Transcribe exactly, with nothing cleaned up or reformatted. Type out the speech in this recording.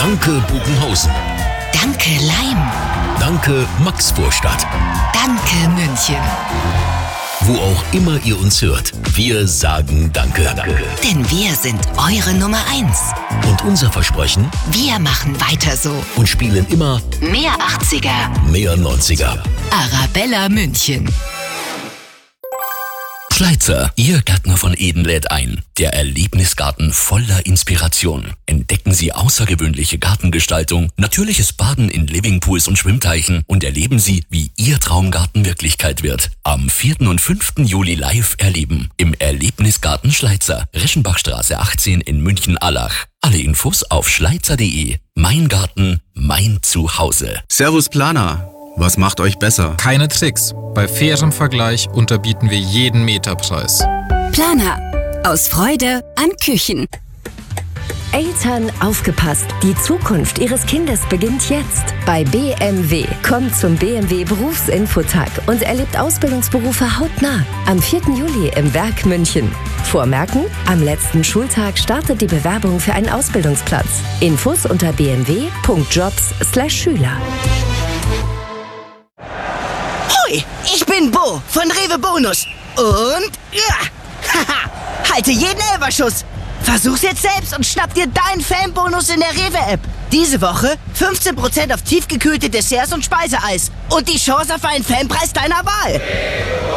Danke Bogenhausen. Danke Laim. Danke Maxvorstadt. Danke München. Wo auch immer ihr uns hört, wir sagen Danke. Danke. Denn wir sind eure Nummer eins. Und unser Versprechen? Wir machen weiter so. Und spielen immer mehr achtziger, mehr neunziger. Arabella München. Schleitzer, Ihr Gärtner von Eden lädt ein. Der Erlebnisgarten voller Inspiration. Entdecken Sie außergewöhnliche Gartengestaltung, natürliches Baden in Livingpools und Schwimmteichen und erleben Sie, wie Ihr Traumgarten Wirklichkeit wird. Am vierten und fünften Juli live erleben. Im Erlebnisgarten Schleitzer, Reschenbachstraße achtzehn in München-Allach. Alle Infos auf schleitzer punkt de. Mein Garten, mein Zuhause. Servus Planer. Was macht euch besser? Keine Tricks. Bei fairem Vergleich unterbieten wir jeden Meterpreis. Planer. Aus Freude an Küchen. Eltern, aufgepasst! Die Zukunft Ihres Kindes beginnt jetzt bei B M W. Kommt zum B M W Berufsinfotag und erlebt Ausbildungsberufe hautnah. Am vierten Juli im Werk München. Vormerken, am letzten Schultag startet die Bewerbung für einen Ausbildungsplatz. Infos unter b m w punkt jobs slash schüler. Hoi, ich bin Bo von Rewe Bonus. Und ja, haha, halte jeden Elferschuss. Versuch's jetzt selbst und schnapp dir deinen Fanbonus in der Rewe-App. Diese Woche fünfzehn Prozent auf tiefgekühlte Desserts und Speiseeis. Und die Chance auf einen Fanpreis deiner Wahl.